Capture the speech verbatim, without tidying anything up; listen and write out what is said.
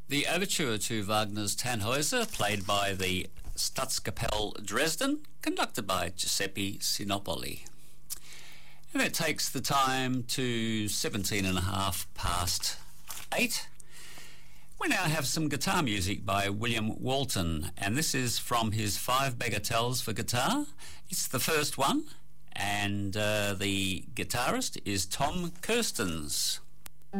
The overture to Wagner's Tannhäuser, played by the Staatskapelle Dresden, conducted by Giuseppe Sinopoli. And it takes the time to seventeen and a half past eight. We now have some guitar music by William Walton, and this is from his Five Bagatelles for Guitar. It's the first one, and uh, the guitarist is Tom Kirstens.